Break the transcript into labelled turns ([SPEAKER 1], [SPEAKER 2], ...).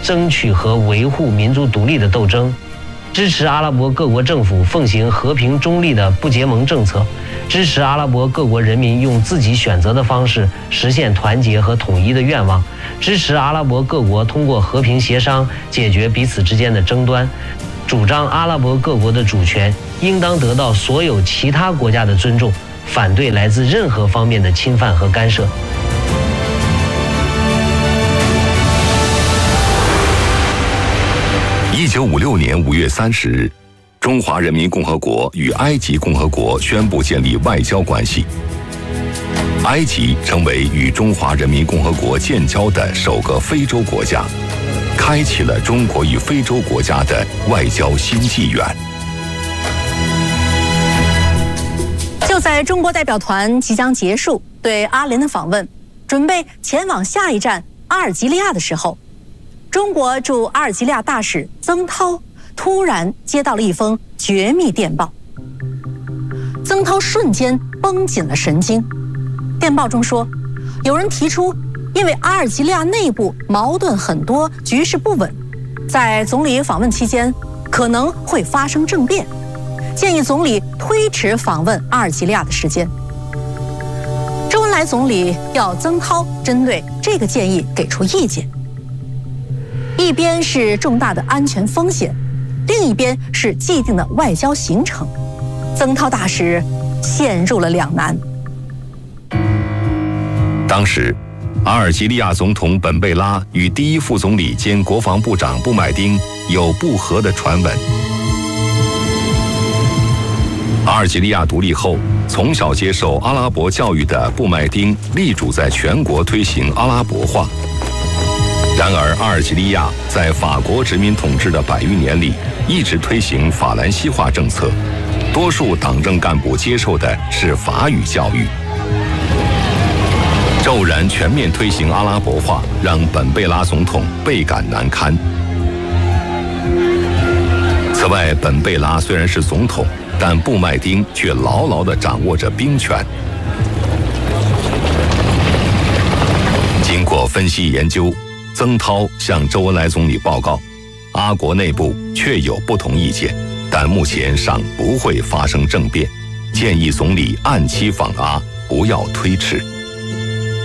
[SPEAKER 1] 争取和维护民族独立的斗争，支持阿拉伯各国政府奉行和平中立的不结盟政策，支持阿拉伯各国人民用自己选择的方式实现团结和统一的愿望，支持阿拉伯各国通过和平协商解决彼此之间的争端，主张阿拉伯各国的主权应当得到所有其他国家的尊重，反对来自任何方面的侵犯和干涉。
[SPEAKER 2] 1956年5月30日，中华人民共和国与埃及共和国宣布建立外交关系。埃及成为与中华人民共和国建交的首个非洲国家，开启了中国与非洲国家的外交新纪元。
[SPEAKER 3] 就在中国代表团即将结束对阿联的访问，准备前往下一站阿尔及利亚的时候，中国驻阿尔及利亚大使曾涛突然接到了一封绝密电报。曾涛瞬间绷紧了神经。电报中说，有人提出，因为阿尔及利亚内部矛盾很多，局势不稳，在总理访问期间可能会发生政变，建议总理推迟访问阿尔及利亚的时间。周恩来总理要曾涛针对这个建议给出意见。一边是重大的安全风险，另一边是既定的外交行程，曾涛大使陷入了两难。
[SPEAKER 2] 当时，阿尔及利亚总统本贝拉与第一副总理兼国防部长布麦丁有不和的传闻。阿尔及利亚独立后，从小接受阿拉伯教育的布麦丁力主在全国推行阿拉伯化。然而，阿尔及利亚在法国殖民统治的100余年里，一直推行法兰西化政策，多数党政干部接受的是法语教育。骤然全面推行阿拉伯化，让本贝拉总统倍感难堪。此外，本贝拉虽然是总统，但布麦丁却牢牢地掌握着兵权。经过分析研究，曾涛向周恩来总理报告，阿国内部确有不同意见，但目前尚不会发生政变，建议总理按期访阿，不要推迟。